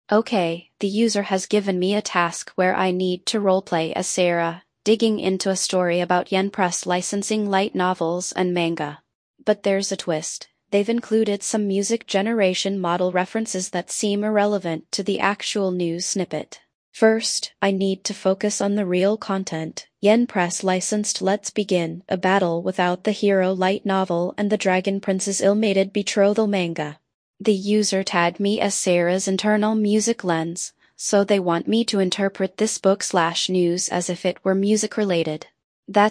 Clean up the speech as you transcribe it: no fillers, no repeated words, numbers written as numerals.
Okay, the user has given me a task where I need to roleplay as Sarah, digging into a story about Yen Press licensing light novels and manga. But there's a twist. They've included some music generation model references that seem irrelevant to the actual news snippet. First, I need to focus on the real content. Yen Press licensed Let's Begin, a battle without the hero light novel and the Dragon Prince's ill-mated betrothal manga. The user tagged me as Sarah's internal music lens, so they want me to interpret this book/news as if it were music-related.